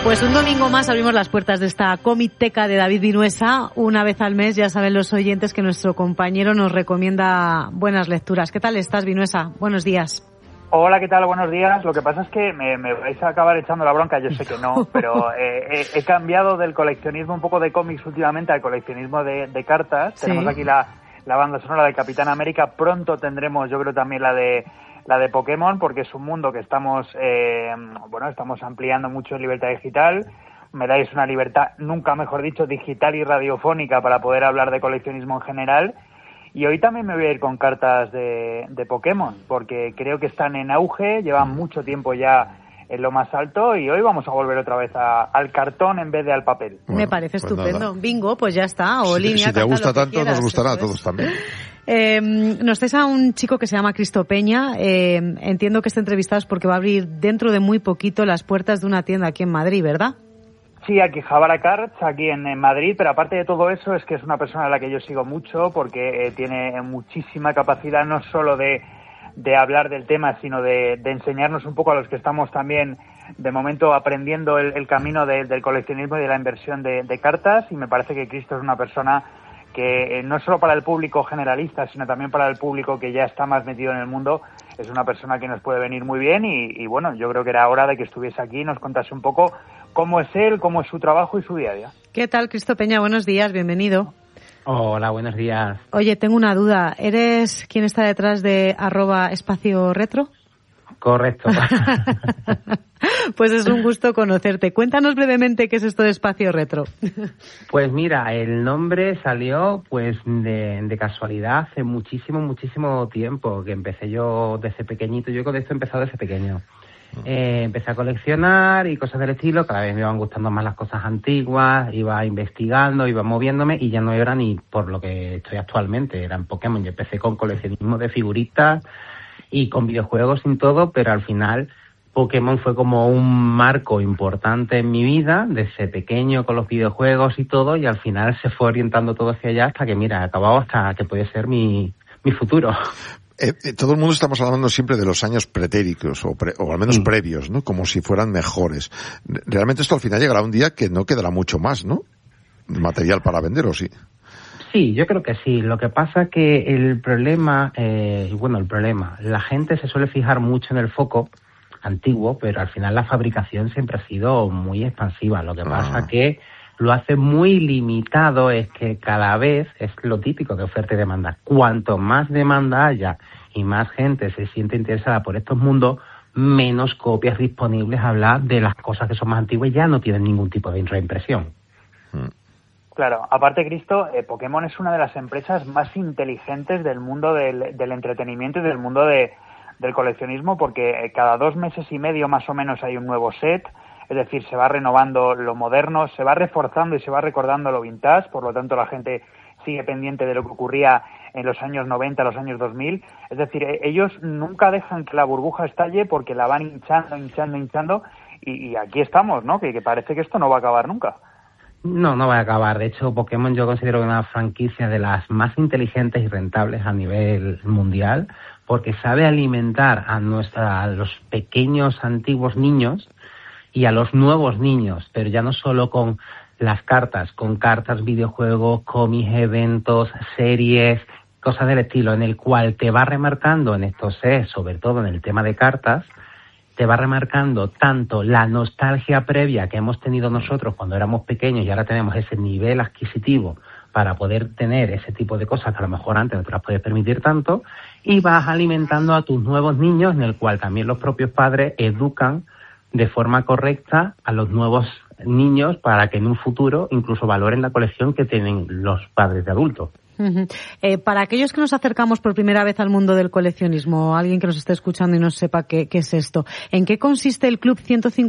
Pues un domingo más abrimos las puertas de esta Comicteca de David Vinuesa. Una vez al mes, ya saben los oyentes que nuestro compañero nos recomienda buenas lecturas. ¿Qué tal estás, Vinuesa? Buenos días. Hola, ¿qué tal? Buenos días. Lo que pasa es que me vais a acabar echando la bronca, yo sé que no, pero he cambiado del coleccionismo un poco de cómics últimamente al coleccionismo de cartas. Sí. Tenemos aquí la banda sonora de Capitán América. Pronto tendremos, yo creo, también la de Pokémon, porque es un mundo que estamos ampliando mucho en libertad digital. Me dais una libertad, nunca mejor dicho, digital y radiofónica para poder hablar de coleccionismo en general. Y hoy también me voy a ir con cartas de Pokémon, porque creo que están en auge, llevan mucho tiempo ya en lo más alto, y hoy vamos a volver otra vez al cartón en vez de al papel. Bueno, me parece estupendo. Nada. Bingo, pues ya está. O línea, si te gusta tanto, quieras, nos gustará a todos también. Nos traes a un chico que se llama Cristo Peña. Entiendo que está entrevistado es porque va a abrir dentro de muy poquito las puertas de una tienda aquí en Madrid, ¿verdad? Sí, aquí Javara Cards, aquí en Madrid, pero aparte de todo eso es que es una persona a la que yo sigo mucho porque tiene muchísima capacidad no solo de hablar del tema, sino de enseñarnos un poco a los que estamos también de momento aprendiendo el camino del coleccionismo y de la inversión de cartas, y me parece que Cristo es una persona que no solo para el público generalista, sino también para el público que ya está más metido en el mundo, es una persona que nos puede venir muy bien y bueno, yo creo que era hora de que estuviese aquí y nos contase un poco cómo es él, cómo es su trabajo y su día a día. ¿Qué tal, Cristo Peña? Buenos días, bienvenido. Hola, buenos días. Oye, tengo una duda. ¿Eres quien está detrás de @espacioretro? Correcto. Pues es un gusto conocerte. Cuéntanos brevemente qué es esto de Espacio Retro. Pues mira, el nombre salió pues de casualidad hace muchísimo tiempo, que empecé yo desde pequeñito. Yo con esto he empezado desde pequeño. Empecé a coleccionar y cosas del estilo, cada vez me iban gustando más las cosas antiguas, iba investigando, iba moviéndome y ya no era ni por lo que estoy actualmente, era en Pokémon. Yo empecé con coleccionismo de figuritas y con videojuegos y todo, pero al final Pokémon fue como un marco importante en mi vida, desde pequeño con los videojuegos y todo, y al final se fue orientando todo hacia allá hasta que, mira, he acabado hasta que puede ser mi futuro. Todo el mundo estamos hablando siempre de los años pretéricos o al menos previos, ¿no? Como si fueran mejores. Realmente esto al final llegará un día que no quedará mucho más, ¿no? Material para vender, ¿o sí? Sí, yo creo que sí. Lo que pasa que el problema, la gente se suele fijar mucho en el foco antiguo, pero al final la fabricación siempre ha sido muy expansiva. Lo que pasa que lo hace muy limitado, es que cada vez es lo típico de oferta y demanda. Cuanto más demanda haya y más gente se siente interesada por estos mundos, menos copias disponibles hablar de las cosas que son más antiguas y ya no tienen ningún tipo de reimpresión. Claro, aparte, Cristo, Pokémon es una de las empresas más inteligentes del mundo del entretenimiento y del mundo del coleccionismo, porque cada 2 meses y medio más o menos hay un nuevo set. Es decir, se va renovando lo moderno, se va reforzando y se va recordando lo vintage, por lo tanto la gente sigue pendiente de lo que ocurría en los años 90, los años 2000. Es decir, ellos nunca dejan que la burbuja estalle porque la van hinchando y aquí estamos, ¿no? Que parece que esto no va a acabar nunca. No va a acabar. De hecho, Pokémon yo considero una franquicia de las más inteligentes y rentables a nivel mundial, porque sabe alimentar a los pequeños antiguos niños y a los nuevos niños, pero ya no solo con las cartas, con cartas, videojuegos, cómics, eventos, series, cosas del estilo, en el cual te va remarcando en estos sets, sobre todo en el tema de cartas, te va remarcando tanto la nostalgia previa que hemos tenido nosotros cuando éramos pequeños y ahora tenemos ese nivel adquisitivo para poder tener ese tipo de cosas que a lo mejor antes no te las puedes permitir tanto, y vas alimentando a tus nuevos niños, en el cual también los propios padres educan de forma correcta a los nuevos niños para que en un futuro incluso valoren la colección que tienen los padres de adultos. Para aquellos que nos acercamos por primera vez al mundo del coleccionismo, alguien que nos esté escuchando y no sepa qué es esto, ¿en qué consiste el Club 150